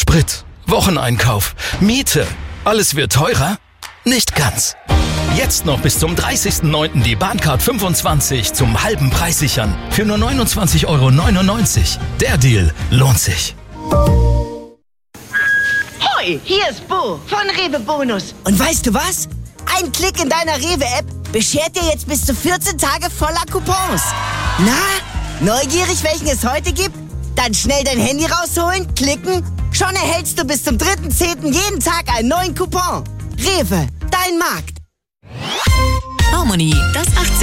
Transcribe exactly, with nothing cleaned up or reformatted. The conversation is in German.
Sprit, Wocheneinkauf, Miete. Alles wird teurer? Nicht ganz. Jetzt noch bis zum dreißigsten neunten die Bahncard fünfundzwanzig zum halben Preis sichern. Für nur neunundzwanzig Euro neunundneunzig. Der Deal lohnt sich. Hoi, hier ist Bo von Rewe Bonus. Und weißt du was? Ein Klick in deiner Rewe-App beschert dir jetzt bis zu vierzehn Tage voller Coupons. Na, neugierig, welchen es heute gibt? Dann schnell dein Handy rausholen, klicken. Schon erhältst du bis zum dritten zehnten jeden Tag einen neuen Coupon. Rewe, dein Markt. Harmony, das achtzehn.